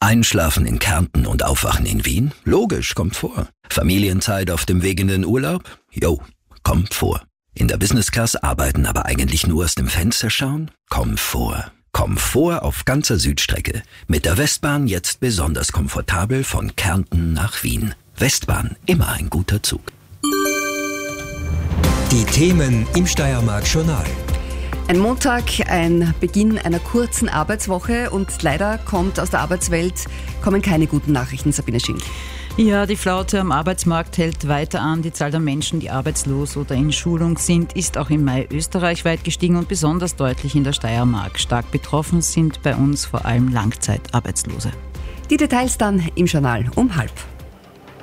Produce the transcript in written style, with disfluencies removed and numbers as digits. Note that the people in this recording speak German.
Einschlafen in Kärnten und Aufwachen in Wien? Logisch, kommt vor. Familienzeit auf dem Weg in den Urlaub? Jo, kommt vor. In der Business Class arbeiten, aber eigentlich nur aus dem Fenster schauen? Komfort. Komfort auf ganzer Südstrecke. Mit der Westbahn jetzt besonders komfortabel von Kärnten nach Wien. Westbahn, immer ein guter Zug. Die Themen im Steiermark-Journal. Ein Montag, ein Beginn einer kurzen Arbeitswoche und leider kommen aus der Arbeitswelt keine guten Nachrichten, Sabine Schink. Ja, die Flaute am Arbeitsmarkt hält weiter an. Die Zahl der Menschen, die arbeitslos oder in Schulung sind, ist auch im Mai österreichweit gestiegen und besonders deutlich in der Steiermark. Stark betroffen sind bei uns vor allem Langzeitarbeitslose. Die Details dann im Journal um 12:30.